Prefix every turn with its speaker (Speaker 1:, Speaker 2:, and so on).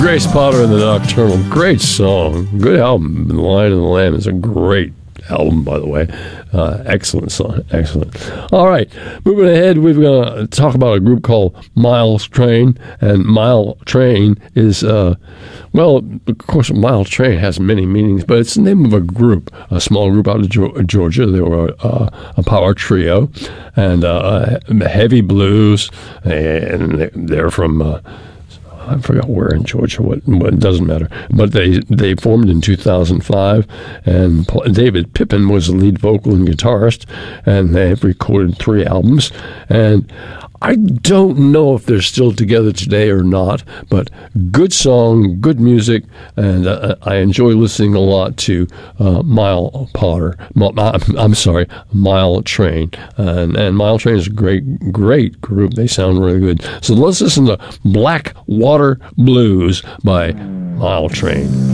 Speaker 1: Grace Potter and the Nocturnal. Great song. Good album. The Lion and the Lamb is a great album, by the way. Excellent song. Excellent. All right. Moving ahead, we're going to talk about a group called Mile Train. And Mile Train is, well, of course, Mile Train has many meanings, but it's the name of a group, a small group out of Georgia. They were a power trio and heavy blues. And they're from... I forgot where in Georgia. What it doesn't matter. But they formed in 2005, and David Pippin was the lead vocal and guitarist, and they've recorded 3 albums. And I don't know if they're still together today or not, but good song, good music, and I enjoy listening a lot to Mile Train. And Mile Train is a great group. They sound really good. So let's listen to Black Water Blues by Mile Train.